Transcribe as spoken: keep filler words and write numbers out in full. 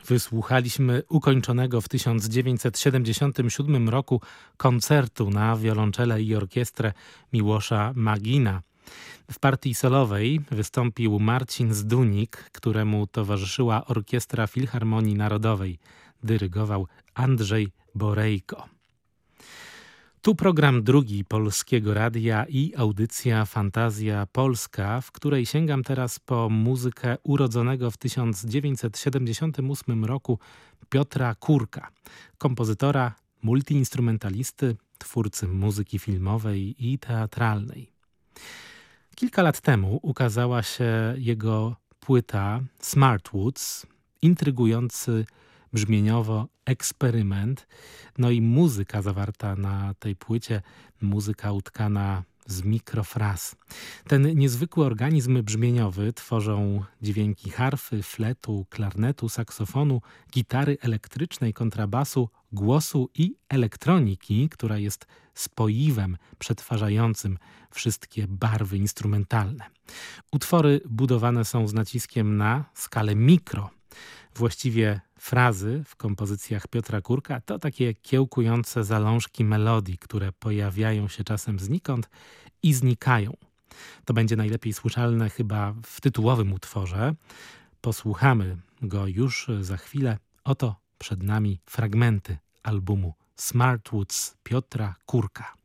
Wysłuchaliśmy ukończonego w tysiąc dziewięćset siedemdziesiątym siódmym roku koncertu na wiolonczele i orkiestrę Miłosza Magina. W partii solowej wystąpił Marcin Zdunik, któremu towarzyszyła Orkiestra Filharmonii Narodowej. Dyrygował Andrzej Borejko. Tu program drugi Polskiego Radia i audycja Fantazja Polska, w której sięgam teraz po muzykę urodzonego w tysiąc dziewięćset siedemdziesiątym ósmym roku Piotra Kurka, kompozytora, multiinstrumentalisty, twórcy muzyki filmowej i teatralnej. Kilka lat temu ukazała się jego płyta Smartwoods, intrygujący brzmieniowo eksperyment. No i muzyka zawarta na tej płycie, muzyka utkana z mikrofraz. Ten niezwykły organizm brzmieniowy tworzą dźwięki harfy, fletu, klarnetu, saksofonu, gitary elektrycznej, kontrabasu, głosu i elektroniki, która jest spoiwem przetwarzającym wszystkie barwy instrumentalne. Utwory budowane są z naciskiem na skalę mikro. Właściwie frazy w kompozycjach Piotra Kurka to takie kiełkujące zalążki melodii, które pojawiają się czasem znikąd i znikają. To będzie najlepiej słyszalne chyba w tytułowym utworze. Posłuchamy go już za chwilę. Oto przed nami fragmenty albumu Smartwoods Piotra Kurka.